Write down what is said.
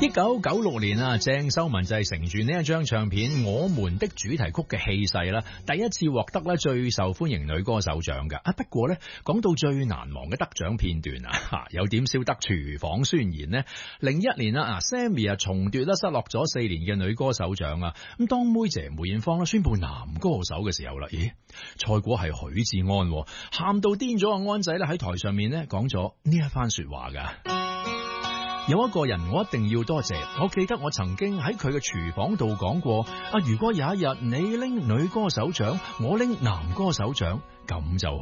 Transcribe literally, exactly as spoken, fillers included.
一九九六年啊，鄭秀文就係乘住呢一張唱片《我們的主題曲》嘅氣勢啦，第一次獲得咧最受歡迎女歌手獎噶。啊，不過咧講到最難忘嘅得獎片段啊，有點少得廚房宣言呢。零一年啊，Sammy 啊重奪啦失落咗四年嘅女歌手獎啊。咁當妹姐梅艷芳咧宣布男歌手嘅時候啦，咦，賽果係許志安，喊到癲咗啊！安仔咧喺台上面咧講咗呢一番說話噶。有一個人我一定要多謝，我記得我曾經喺佢嘅廚房度講過啊，如果有一日你拎女歌手獎，我拎男歌手獎，咁就